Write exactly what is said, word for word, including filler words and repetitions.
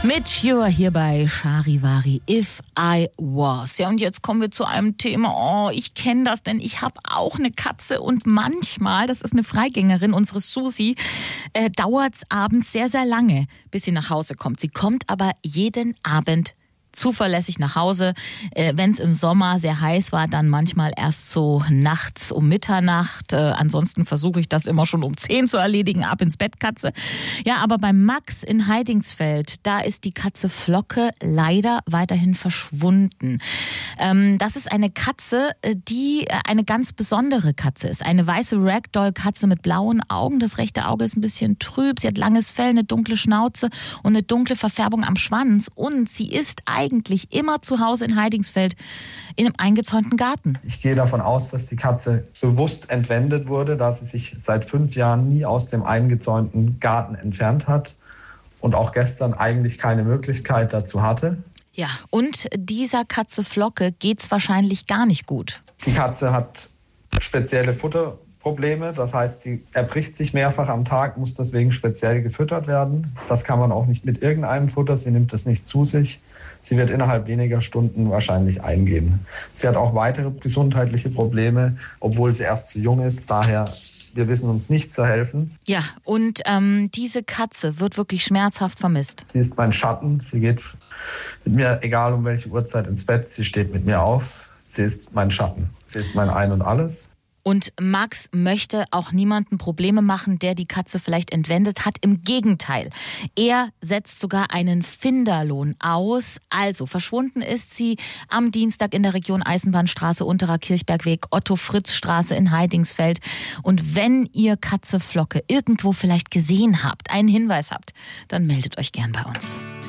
Mit Cure hier bei Charivari, If I Was. Ja, und jetzt kommen wir zu einem Thema, oh, ich kenne das, denn ich habe auch eine Katze und manchmal, das ist eine Freigängerin, unsere Susi, äh, dauert es abends sehr, sehr lange, bis sie nach Hause kommt. Sie kommt aber jeden Abend zuverlässig nach Hause. Äh, wenn es im Sommer sehr heiß war, dann manchmal erst so nachts um Mitternacht. Äh, ansonsten versuche ich das immer schon um zehn zu erledigen, ab ins Bett, Katze. Ja, aber bei Max in Heidingsfeld, da ist die Katze Flocke leider weiterhin verschwunden. Ähm, das ist eine Katze, die eine ganz besondere Katze ist. Eine weiße Ragdoll-Katze mit blauen Augen. Das rechte Auge ist ein bisschen trüb. Sie hat langes Fell, eine dunkle Schnauze und eine dunkle Verfärbung am Schwanz. Und sie ist eigentlich immer zu Hause in Heidingsfeld in einem eingezäunten Garten. Ich gehe davon aus, dass die Katze bewusst entwendet wurde, da sie sich seit fünf Jahren nie aus dem eingezäunten Garten entfernt hat und auch gestern eigentlich keine Möglichkeit dazu hatte. Ja, und dieser Katze Flocke geht's wahrscheinlich gar nicht gut. Die Katze hat spezielle Futterprobleme, das heißt, sie erbricht sich mehrfach am Tag, muss deswegen speziell gefüttert werden. Das kann man auch nicht mit irgendeinem Futter, sie nimmt es nicht zu sich. Sie wird innerhalb weniger Stunden wahrscheinlich eingehen. Sie hat auch weitere gesundheitliche Probleme, obwohl sie erst zu jung ist, daher wir wissen uns nicht zu helfen. Ja, und ähm, diese Katze wird wirklich schmerzhaft vermisst. Sie ist mein Schatten. Sie geht mit mir, egal um welche Uhrzeit, ins Bett. Sie steht mit mir auf. Sie ist mein Schatten. Sie ist mein Ein und Alles. Und Max möchte auch niemanden Probleme machen, der die Katze vielleicht entwendet hat. Im Gegenteil, er setzt sogar einen Finderlohn aus. Also verschwunden ist sie am Dienstag in der Region Eisenbahnstraße, Unterer Kirchbergweg, Otto-Fritz-Straße in Heidingsfeld. Und wenn ihr Katze Flocke irgendwo vielleicht gesehen habt, einen Hinweis habt, dann meldet euch gern bei uns.